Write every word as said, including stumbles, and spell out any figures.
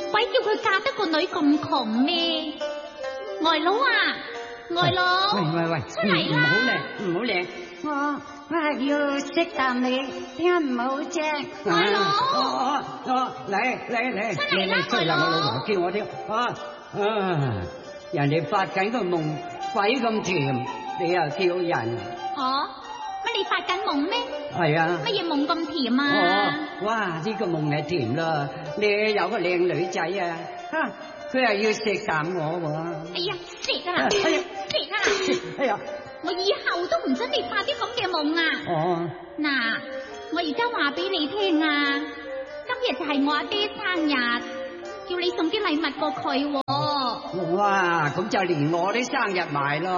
鬼叫佢嫁得個女咁窮咩？外佬啊，外佬， 喂喂喂， 出嚟啦！ 唔好靚，唔好靚。 我我係要識答你，點解唔好啫？ 外佬， 哦哦，嚟嚟嚟， 出嚟啦你出嚟啦！ 外佬我老婆叫我添。啊啊，人哋發緊個夢，鬼咁甜，你又叫人？ 哦，乜你發緊夢咩？ 係啊。 乜嘢夢咁甜啊？ 哦，哇！呢個夢係甜啦，你有個靚女仔啊，哈！佢又要食啖我喎。 哎呀，食啊啦， 哎呀食啊啦！ 哎呀， 我以後都唔准你發啲咁嘅夢啊！ 哦， 嗱，我而家話俾你聽啊，今日就係我阿爹生日，叫你送啲禮物過佢喎。 哇！咁就連我啲生日埋咯。